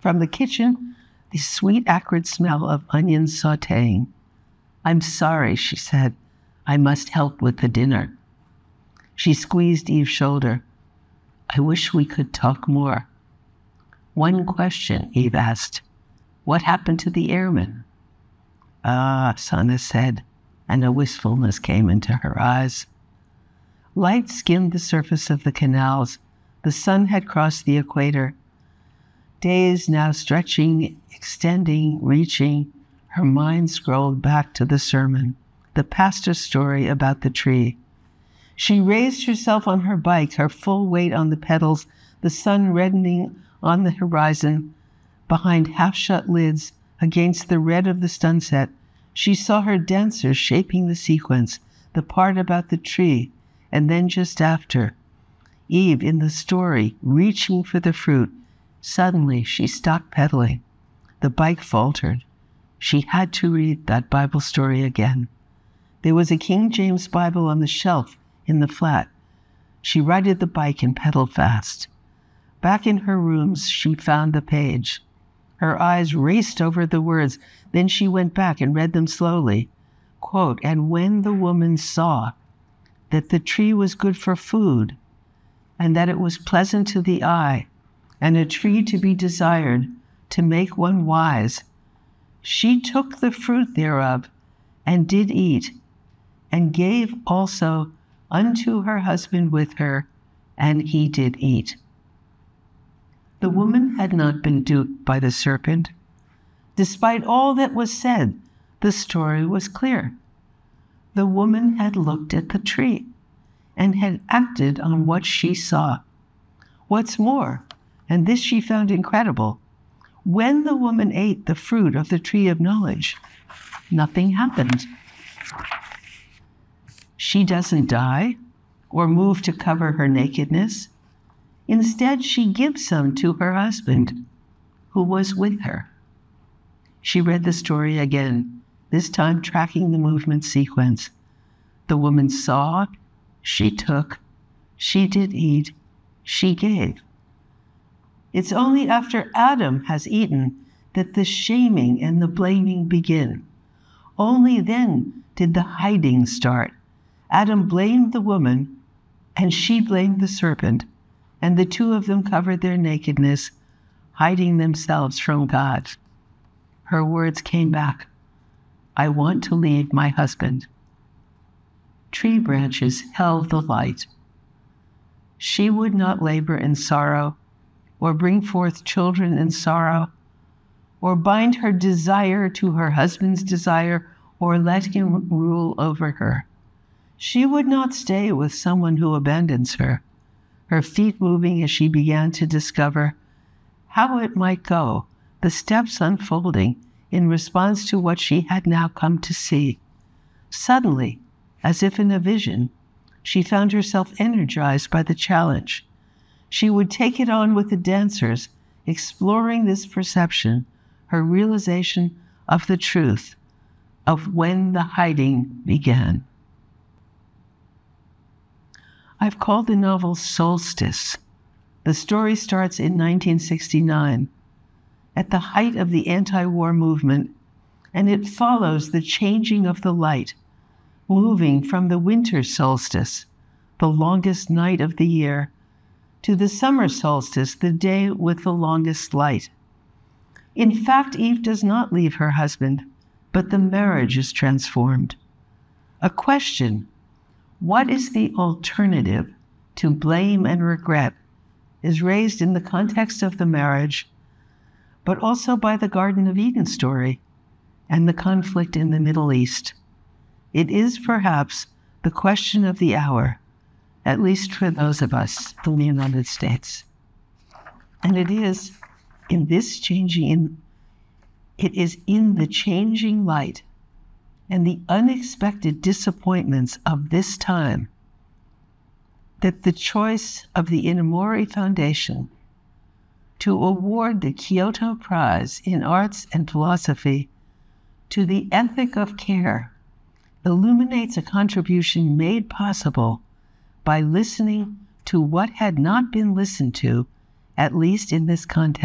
From the kitchen, the sweet, acrid smell of onions sautéing. "I'm sorry," she said. "I must help with the dinner." She squeezed Eve's shoulder. "I wish we could talk more." "One question," Eve asked. "What happened to the airmen?" "Ah," Sana said, and a wistfulness came into her eyes. Light skimmed the surface of the canals. The sun had crossed the equator. Days now stretching, extending, reaching. Her mind scrolled back to the sermon, the pastor's story about the tree. She raised herself on her bike, her full weight on the pedals, the sun reddening on the horizon. Behind half-shut lids, against the red of the sunset, she saw her dancers shaping the sequence, the part about the tree, and then just after, Eve in the story, reaching for the fruit. Suddenly, she stopped pedaling. The bike faltered. She had to read that Bible story again. There was a King James Bible on the shelf in the flat. She righted the bike and pedaled fast. Back in her rooms, she found the page. Her eyes raced over the words. Then she went back and read them slowly. Quote, "And when the woman saw that the tree was good for food, and that it was pleasant to the eye, and a tree to be desired, to make one wise, she took the fruit thereof, and did eat, and gave also unto her husband with her, and he did eat." The woman had not been duped by the serpent. Despite all that was said, the story was clear. The woman had looked at the tree and had acted on what she saw. What's more, and this she found incredible, when the woman ate the fruit of the tree of knowledge, nothing happened. She doesn't die or move to cover her nakedness. Instead, she gives some to her husband, who was with her. She read the story again, this time tracking the movement sequence. The woman saw, she took, she did eat, she gave. It's only after Adam has eaten that the shaming and the blaming begin. Only then did the hiding start. Adam blamed the woman, and she blamed the serpent, and the two of them covered their nakedness, hiding themselves from God. Her words came back. "I want to leave my husband." Tree branches held the light. She would not labor in sorrow, or bring forth children in sorrow, or bind her desire to her husband's desire, or let him rule over her. She would not stay with someone who abandons her, her feet moving as she began to discover how it might go, the steps unfolding in response to what she had now come to see. Suddenly, as if in a vision, she found herself energized by the challenge. She would take it on with the dancers, exploring this perception, her realization of the truth of when the hiding began. I've called the novel Solstice. The story starts in 1969, at the height of the anti-war movement, and it follows the changing of the light, moving from the winter solstice, the longest night of the year, to the summer solstice, the day with the longest light. In fact, Eve does not leave her husband, but the marriage is transformed. A question, what is the alternative to blame and regret, is raised in the context of the marriage, but also by the Garden of Eden story and the conflict in the Middle East. It is perhaps the question of the hour, at least for those of us in the United States. And it is in the changing light and the unexpected disappointments of this time that the choice of the Inamori Foundation to award the Kyoto Prize in Arts and Philosophy to the ethic of care illuminates a contribution made possible by listening to what had not been listened to, at least in this context.